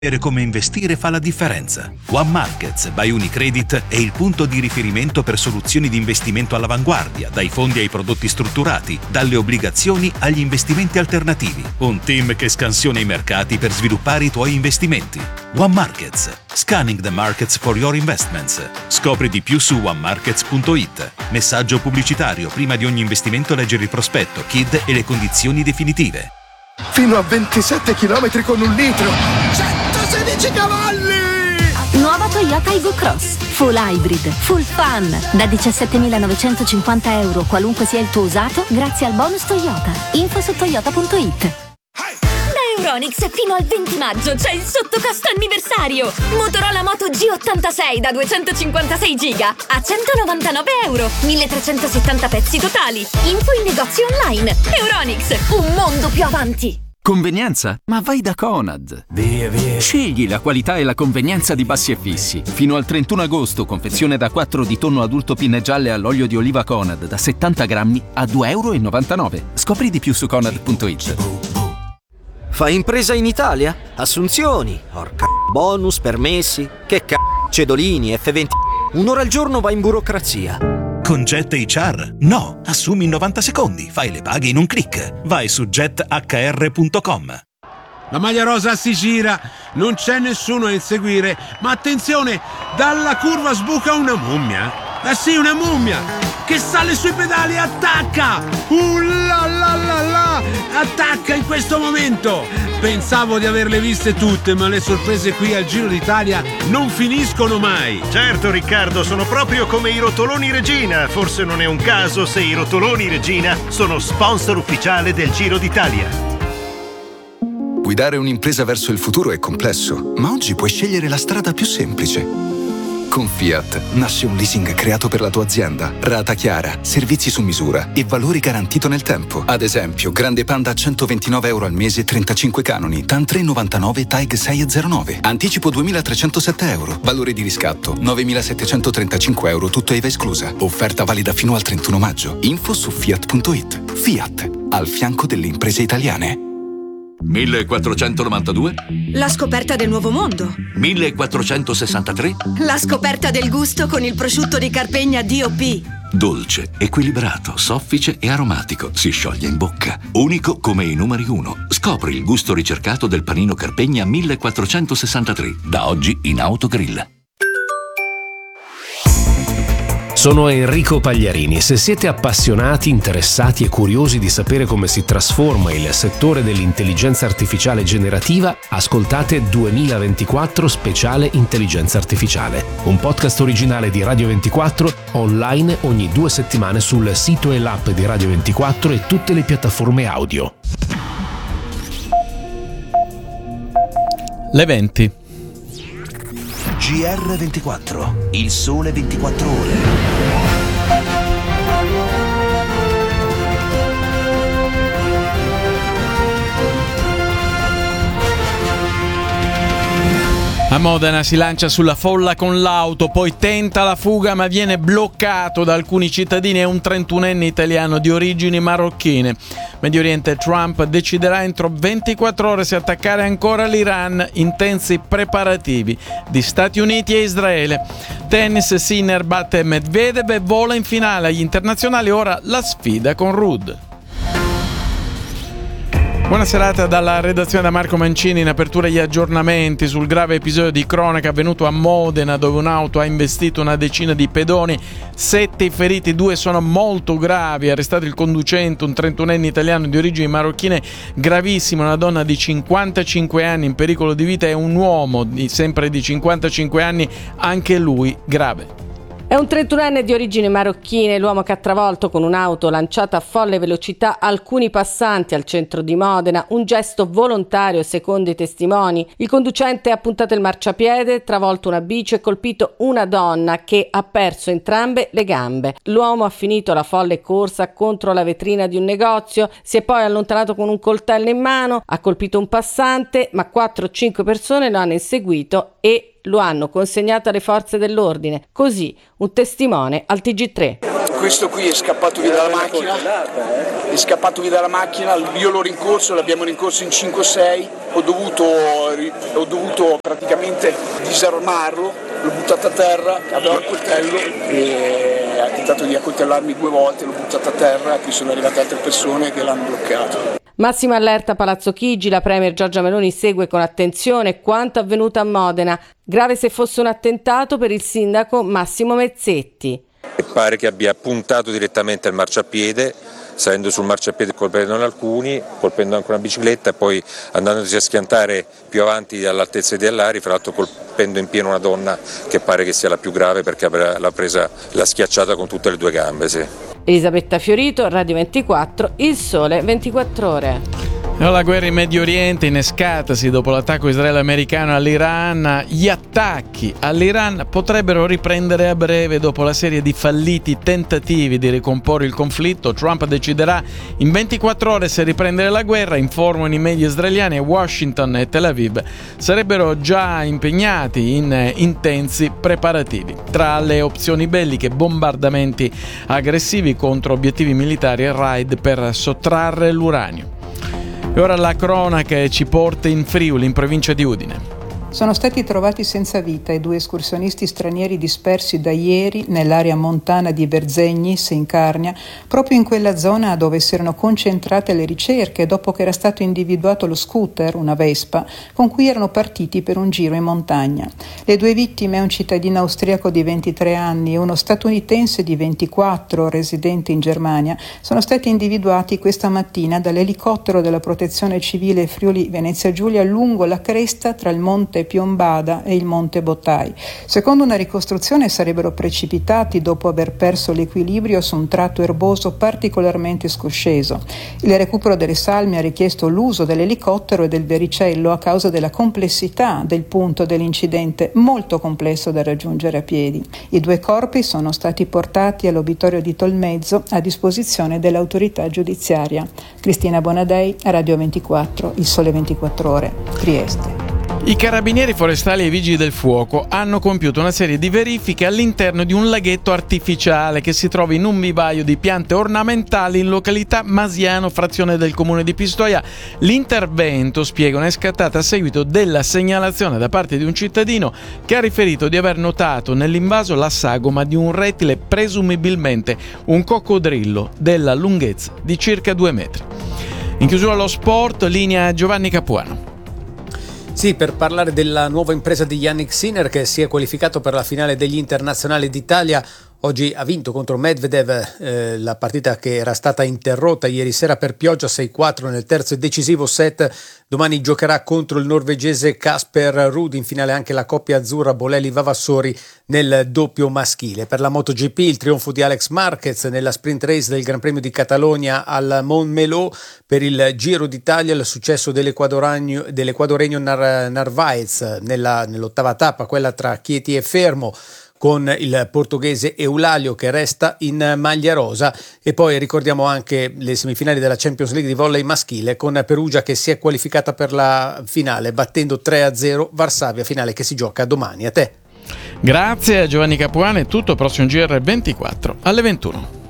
Come investire fa la differenza. One Markets by Unicredit è il punto di riferimento per soluzioni di investimento all'avanguardia, dai fondi ai prodotti strutturati, dalle obbligazioni agli investimenti alternativi. Un team che scansiona i mercati per sviluppare i tuoi investimenti. One Markets. Scanning the markets for your investments. Scopri di più su onemarkets.it. Messaggio pubblicitario: prima di ogni investimento leggere il prospetto, KID e le condizioni definitive. Fino a 27 km con un litro. 116 cavalli! Nuova Toyota Aygo Cross. Full hybrid, full fun. Da 17.950 euro, qualunque sia il tuo usato, grazie al bonus Toyota. Info su toyota.it. Da Euronics fino al 20 maggio c'è il sottocosto anniversario. Motorola Moto G86 da 256 giga a 199 euro. 1370 pezzi totali. Info in negozi online. Euronics, un mondo più avanti. Convenienza? Ma vai da Conad. Via. Scegli la qualità e la convenienza di Bassi e Fissi. Fino al 31 agosto, confezione da 4 di tonno adulto pinne gialle all'olio di oliva Conad da 70 grammi a 2,99 euro. Scopri di più su conad.it. Fai impresa in Italia? Assunzioni, bonus, permessi, cedolini, F20. Un'ora al giorno vai in burocrazia. Con Jet HR? No, assumi in 90 secondi, fai le paghe in un click. Vai su jethr.com. La maglia rosa si gira, non c'è nessuno a inseguire, ma attenzione, dalla curva sbuca una mummia. Sì, una mummia che sale sui pedali e attacca. Attacca in questo momento. Pensavo di averle viste tutte, ma le sorprese qui al Giro d'Italia non finiscono mai. Certo Riccardo, sono proprio come i rotoloni Regina. Forse non è un caso se i rotoloni Regina sono sponsor ufficiale del Giro d'Italia. Guidare un'impresa verso il futuro è complesso, ma oggi puoi scegliere la strada più semplice. Con Fiat nasce un leasing creato per la tua azienda. Rata chiara, servizi su misura e valori garantito nel tempo. Ad esempio, Grande Panda a 129 euro al mese, 35 canoni. TAN 399, TAG 609. Anticipo 2.307 euro. Valore di riscatto 9.735 euro, tutto IVA esclusa. Offerta valida fino al 31 maggio. Info su Fiat.it. Fiat, al fianco delle imprese italiane. 1492? La scoperta del nuovo mondo. 1463? La scoperta del gusto con il prosciutto di Carpegna DOP. Dolce, equilibrato, soffice e aromatico. Si scioglie in bocca. Unico come i numeri 1. Scopri il gusto ricercato del panino Carpegna 1463. Da oggi in Autogrill. Sono Enrico Pagliarini. Se siete appassionati, interessati e curiosi di sapere come si trasforma il settore dell'intelligenza artificiale generativa, ascoltate 2024 Speciale Intelligenza Artificiale, un podcast originale di Radio 24, online ogni 2 settimane sul sito e l'app di Radio 24 e tutte le piattaforme audio. Le 20. GR24, il sole 24 ore. A Modena si lancia sulla folla con l'auto, poi tenta la fuga ma viene bloccato da alcuni cittadini e un 31enne italiano di origini marocchine. Medio Oriente: Trump deciderà entro 24 ore se attaccare ancora l'Iran, intensi preparativi di Stati Uniti e Israele. Tennis: Sinner batte Medvedev e vola in finale agli internazionali, ora la sfida con Ruud. Buona serata dalla redazione da Marco Mancini. In apertura gli aggiornamenti sul grave episodio di cronaca avvenuto a Modena, dove un'auto ha investito una decina di pedoni, 7 i feriti, 2 sono molto gravi. Arrestato il conducente, un 31enne italiano di origini marocchine, gravissimo, una donna di 55 anni in pericolo di vita e un uomo sempre di 55 anni, anche lui grave. È un 31enne di origini marocchine, l'uomo che ha travolto con un'auto lanciata a folle velocità alcuni passanti al centro di Modena, un gesto volontario secondo i testimoni. Il conducente ha puntato il marciapiede, travolto una bici e colpito una donna che ha perso entrambe le gambe. L'uomo ha finito la folle corsa contro la vetrina di un negozio, si è poi allontanato con un coltello in mano, ha colpito un passante, ma 4 o 5 persone lo hanno inseguito e lo hanno consegnato alle forze dell'ordine. Così un testimone al TG3. Questo qui è scappato via dalla macchina, io l'ho rincorso, l'abbiamo rincorso in 5-6, ho dovuto praticamente disarmarlo, l'ho buttato a terra, aveva il coltello e ha tentato di accoltellarmi 2 volte, l'ho buttato a terra e poi sono arrivate altre persone che l'hanno bloccato. Massima allerta a Palazzo Chigi, la premier Giorgia Meloni segue con attenzione quanto avvenuto a Modena. Grave se fosse un attentato per il sindaco Massimo Mezzetti. Pare che abbia puntato direttamente al marciapiede, salendo sul marciapiede colpendone alcuni, colpendo anche una bicicletta e poi andandosi a schiantare più avanti all'altezza dei Allari, fra l'altro colpendo in pieno una donna che pare che sia la più grave perché l'ha schiacciata con tutte le 2 gambe. Sì. Elisabetta Fiorito, Radio 24, Il Sole 24 Ore. La guerra in Medio Oriente innescatasi dopo l'attacco israelo-americano all'Iran, gli attacchi all'Iran potrebbero riprendere a breve dopo la serie di falliti tentativi di ricomporre il conflitto. Trump deciderà in 24 ore se riprendere la guerra, informano i media israeliani, e Washington e Tel Aviv sarebbero già impegnati in intensi preparativi. Tra le opzioni belliche, bombardamenti aggressivi contro obiettivi militari e raid per sottrarre l'uranio. E ora la cronaca ci porta in Friuli, in provincia di Udine. Sono stati trovati senza vita i 2 escursionisti stranieri dispersi da ieri nell'area montana di Verzegnis in Carnia, proprio in quella zona dove si erano concentrate le ricerche dopo che era stato individuato lo scooter, una Vespa, con cui erano partiti per un giro in montagna. Le 2 vittime, un cittadino austriaco di 23 anni e uno statunitense di 24, residente in Germania, sono stati individuati questa mattina dall'elicottero della Protezione Civile Friuli Venezia Giulia lungo la cresta tra il monte Piombada e il monte Botai. Secondo una ricostruzione sarebbero precipitati dopo aver perso l'equilibrio su un tratto erboso particolarmente scosceso. Il recupero delle salme ha richiesto l'uso dell'elicottero e del vericello a causa della complessità del punto dell'incidente, molto complesso da raggiungere a piedi. I 2 corpi sono stati portati all'obitorio di Tolmezzo a disposizione dell'autorità giudiziaria. Cristina Bonadei, Radio 24, Il Sole 24 Ore, Trieste. I carabinieri forestali e i vigili del fuoco hanno compiuto una serie di verifiche all'interno di un laghetto artificiale che si trova in un vivaio di piante ornamentali in località Masiano, frazione del comune di Pistoia. L'intervento, spiegano, è scattato a seguito della segnalazione da parte di un cittadino che ha riferito di aver notato nell'invaso la sagoma di un rettile, presumibilmente un coccodrillo della lunghezza di circa 2 metri. In chiusura allo sport, linea Giovanni Capuano. Sì, per parlare della nuova impresa di Jannik Sinner che si è qualificato per la finale degli internazionali d'Italia. Oggi ha vinto contro Medvedev la partita che era stata interrotta ieri sera per pioggia 6-4 nel terzo e decisivo set. Domani giocherà contro il norvegese Casper Ruud, in finale anche la coppia azzurra Bolelli-Vavassori nel doppio maschile. Per la MotoGP il trionfo di Alex Marquez nella sprint race del Gran Premio di Catalogna al Montmeló. Per il Giro d'Italia il successo dell'equadoregno Narvaez nell'ottava tappa, quella tra Chieti e Fermo, con il portoghese Eulalio che resta in maglia rosa. E poi ricordiamo anche le semifinali della Champions League di volley maschile con Perugia che si è qualificata per la finale battendo 3-0 Varsavia, finale che si gioca domani. A te. Grazie a Giovanni Capuano, è tutto, prossimo GR24 alle 21.